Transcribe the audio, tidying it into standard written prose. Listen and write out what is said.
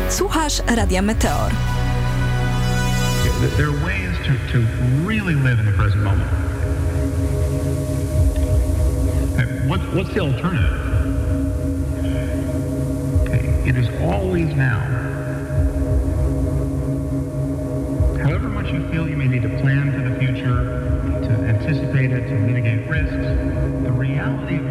Słuchasz Radia Meteor. There are ways to really live in the present moment. What's the alternative? Okay, it is always now. However much you feel you may need to plan for the future, to anticipate it, to mitigate risks, the reality of